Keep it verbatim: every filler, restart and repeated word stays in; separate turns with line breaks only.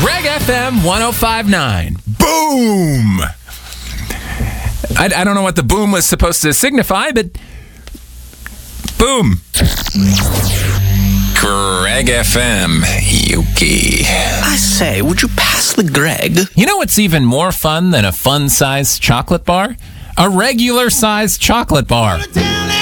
Greg F M one oh five point nine. Boom! I, I don't know what the boom was supposed to signify, but boom.
Greg F M, Yuki.
I say, would you pass the Greg?
You know what's even more fun than a fun-sized chocolate bar? A regular-sized chocolate bar.